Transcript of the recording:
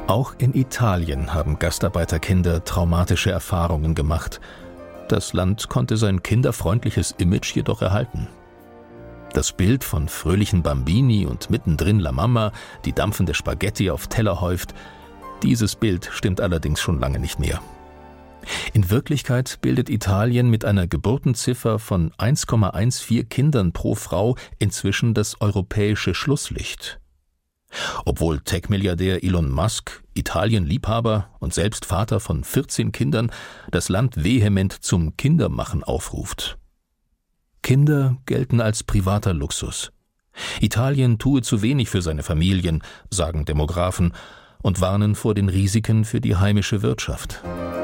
Auch in Italien haben Gastarbeiterkinder traumatische Erfahrungen gemacht. Das Land konnte sein kinderfreundliches Image jedoch erhalten. Das Bild von fröhlichen Bambini und mittendrin La Mama, die dampfende Spaghetti auf Teller häuft, dieses Bild stimmt allerdings schon lange nicht mehr. In Wirklichkeit bildet Italien mit einer Geburtenziffer von 1,14 Kindern pro Frau inzwischen das europäische Schlusslicht. Obwohl Tech-Milliardär Elon Musk, Italien-Liebhaber und selbst Vater von 14 Kindern, das Land vehement zum Kindermachen aufruft. Kinder gelten als privater Luxus. Italien tue zu wenig für seine Familien, sagen Demografen, und warnen vor den Risiken für die heimische Wirtschaft.